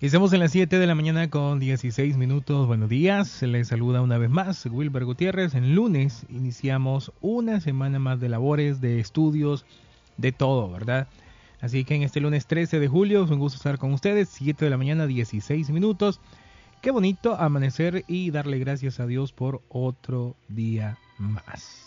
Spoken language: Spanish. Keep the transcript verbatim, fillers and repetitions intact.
Estamos en las siete de la mañana con dieciséis minutos. Buenos días, les saluda una vez más Wilber Gutiérrez. En lunes iniciamos una semana más de labores, de estudios, de todo, ¿verdad? Así que en este lunes trece de julio es un gusto estar con ustedes, siete de la mañana, dieciséis minutos. Qué bonito amanecer y darle gracias a Dios por otro día más.